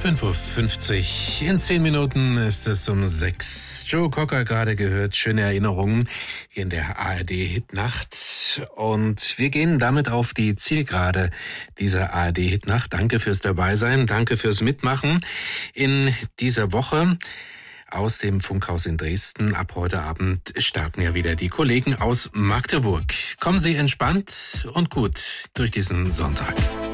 5:50 Uhr. In 10 Minuten ist es um 6. Joe Cocker gerade gehört. Schöne Erinnerungen in der ARD-Hitnacht. Und wir gehen damit auf die Zielgerade dieser ARD-Hitnacht. Danke fürs Dabeisein. Danke fürs Mitmachen in dieser Woche. Aus dem Funkhaus in Dresden. Ab heute Abend starten ja wieder die Kollegen aus Magdeburg. Kommen Sie entspannt und gut durch diesen Sonntag.